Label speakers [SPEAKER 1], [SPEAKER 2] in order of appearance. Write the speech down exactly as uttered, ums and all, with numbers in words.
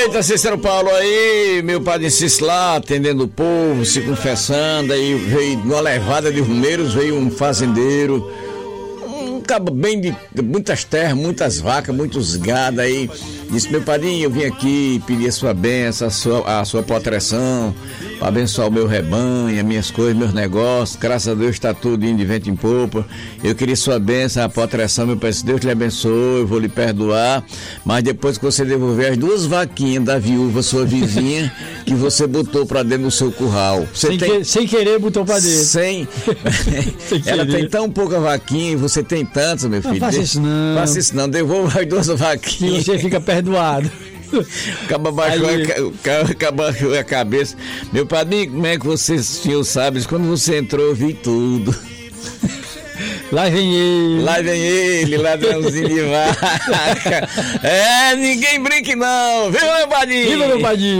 [SPEAKER 1] Eita, Cícero Paulo aí, meu padre Cícero lá, atendendo o povo, se confessando, aí veio numa levada de rumeiros, veio um fazendeiro, um cabo bem de muitas terras, muitas vacas, muitos gados aí, disse, meu padrinho, eu vim aqui pedir a sua bênção, a sua, a sua proteção, para abençoar o meu rebanho, as minhas coisas, meus negócios, graças a Deus está tudo indo de vento em popa, eu queria sua bênção, a proteção, meu pai, se Deus te abençoe, eu vou lhe perdoar, mas depois que você devolver as duas vaquinhas da viúva, sua vizinha, que você botou para dentro do seu curral. Você
[SPEAKER 2] sem,
[SPEAKER 1] tem...
[SPEAKER 2] que, sem querer botou para dentro.
[SPEAKER 1] Sem. sem Ela tem tão pouca vaquinha e você tem tantas, meu filho.
[SPEAKER 2] Não faça isso não.
[SPEAKER 1] Faça isso não, devolva as duas vaquinhas.
[SPEAKER 2] E você fica perdoado.
[SPEAKER 1] Acaba baixou a, acaba a cabeça. Meu padrinho, como é que vocês senhor sabe? Quando você entrou, eu vi tudo.
[SPEAKER 2] Lá vem ele.
[SPEAKER 1] Lá vem ele, ladrãozinho de vaca. É, ninguém brinque não. Viu, meu padrinho?
[SPEAKER 2] Viva, meu padrinho.